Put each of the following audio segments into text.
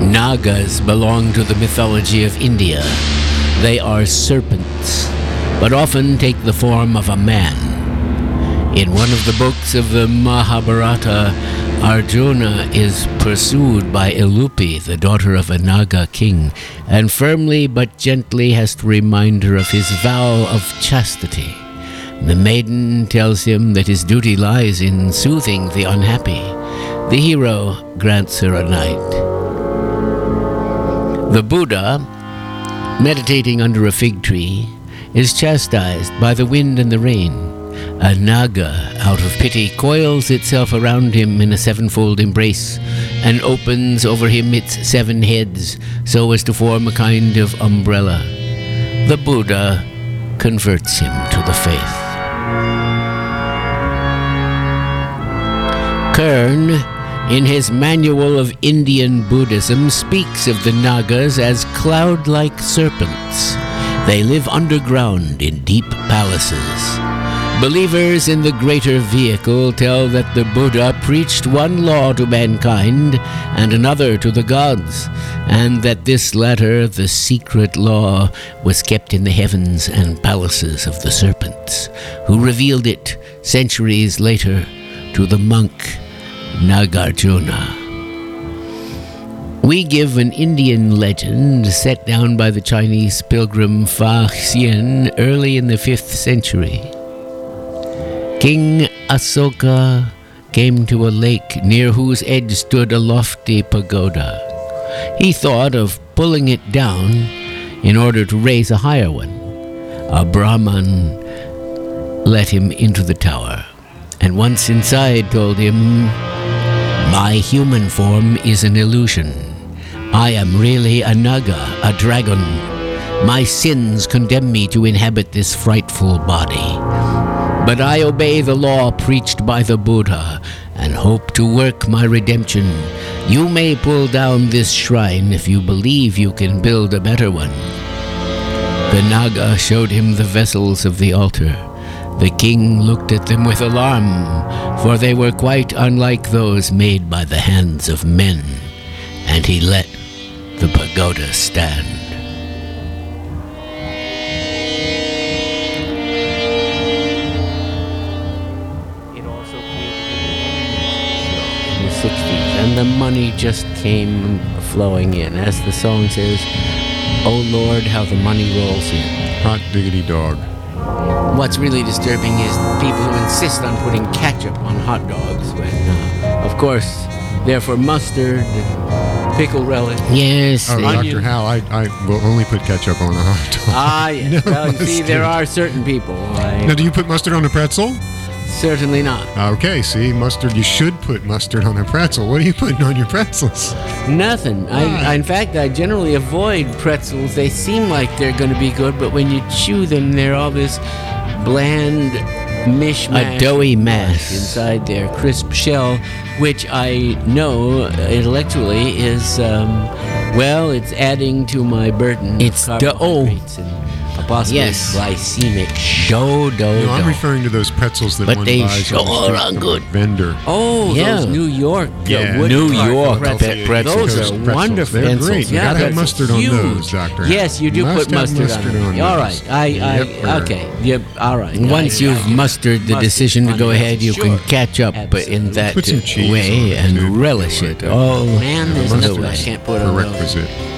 Nagas belong to the mythology of India. They are serpents, but often take the form of a man. In one of the books of the Mahabharata, Arjuna is pursued by Ilupi, the daughter of a Naga king, and firmly but gently has to remind her of his vow of chastity. The maiden tells him that his duty lies in soothing the unhappy. The hero grants her a night. The Buddha, meditating under a fig tree, is chastised by the wind and the rain. A Naga, out of pity, coils itself around him in a sevenfold embrace and opens over him its 7 heads so as to form a kind of umbrella. The Buddha converts him to the faith. Kern, in his Manual of Indian Buddhism, speaks of the Nagas as cloud-like serpents. They live underground in deep palaces. Believers in the greater vehicle tell that the Buddha preached one law to mankind and another to the gods, and that this latter, the secret law, was kept in the heavens and palaces of the serpents, who revealed it centuries later to the monk Nagarjuna. We give an Indian legend set down by the Chinese pilgrim Fa Xian early in the 5th century. King Asoka came to a lake near whose edge stood a lofty pagoda. He thought of pulling it down in order to raise a higher one. A Brahman let him into the tower, and once inside told him, "My human form is an illusion. I am really a Naga, a dragon. My sins condemn me to inhabit this frightful body. But I obey the law preached by the Buddha and hope to work my redemption. You may pull down this shrine if you believe you can build a better one." The Naga showed him the vessels of the altar. The king looked at them with alarm, for they were quite unlike those made by the hands of men, and he let the pagoda stand. It also created in the 60s, and the money just came flowing in. As the song says, "Oh Lord, how the money rolls in." Hot diggity dog. What's really disturbing is people who insist on putting ketchup on hot dogs when, of course, they're for mustard and pickle relish. Yes. Oh, Dr. Hal, I will only put ketchup on a hot dog. Ah, yes. No well, you see, mustard. there are certain people. Now, do you put mustard on a pretzel? Certainly not. Okay, see, mustard, you should put mustard on a pretzel. What are you putting on your pretzels? Nothing. In fact, I generally avoid pretzels. They seem like they're going to be good, but when you chew them, they're all this bland mishmash. A doughy mass inside their crisp shell, which I know intellectually is, it's adding to my burden of carbohydrates and possibly glycemic No, I'm referring to those pretzels that one buys on the street from a vendor. Oh, those New York New York pretzels. Those are wonderful. They're great. You gotta have mustard huge. on those, Dr. Hal. Yes, you do put mustard on them. All right. Okay. Yep. All right. Once you've mustered the decision to go ahead, you can catch up in that way and relish it. Oh, man, there's nothing I can't put on those.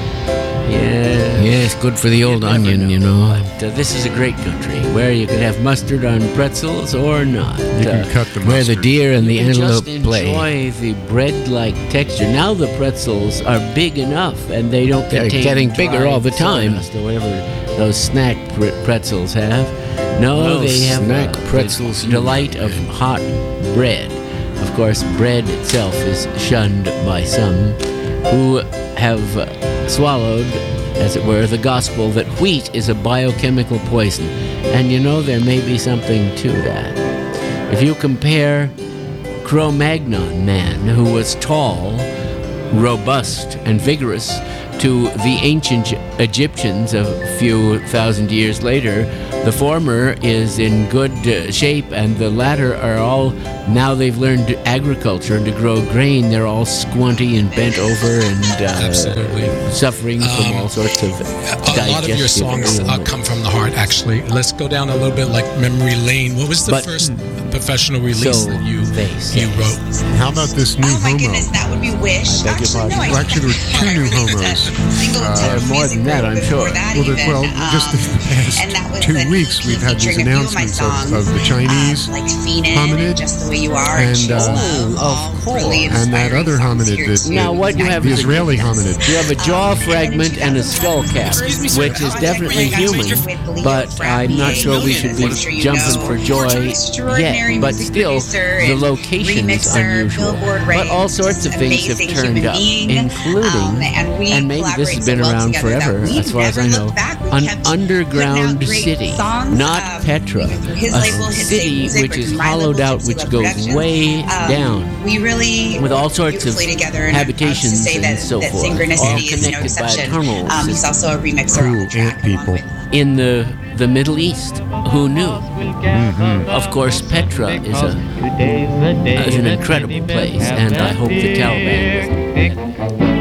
Yes, good for the old onion, you know. But this is a great country where you can have mustard on pretzels or not. You can cut the mustard. Where the deer and the antelope just play. Enjoy the bread-like texture. Now the pretzels are big enough, and they don't contain. They're getting bigger all the time. Or whatever those snack pretzels have. No, they have snack pretzels. The delight of hot bread. Of course, bread itself is shunned by some who have swallowed, as it were, the gospel that wheat is a biochemical poison. And you know, there may be something to that. If you compare Cro-Magnon man, who was tall, robust, and vigorous, to the ancient Egyptians a few thousand years later. The former is in good shape, and the latter are all, now they've learned agriculture and to grow grain, they're all squinty and bent over and suffering from all sorts of digestive. A lot of your songs come from the heart, actually. Let's go down a little bit like memory lane. What was the first professional release that you wrote? How about this new Homo? Oh my goodness, that would be Wish. Actually, there were two new Homos. More than that, I'm sure. Just in the past 2 weeks, we've had these announcements of the Chinese hominid and that other hominid, the Israeli hominid. You have a jaw fragment and a skull cap, which is definitely human, but I'm not sure we should be jumping for joy yet. But still, the location is unusual. But all sorts of things have turned up, including, and maybe this has been around forever, as far as I know, an underground city, not Petra, a city which is hollowed out, which goes way down, with all sorts of habitations and so forth, all connected by tunnels. He's also a remixer on the track. People in the Middle East. Who knew? Mm-hmm. Of course, Petra is an incredible place, and I hope the Taliban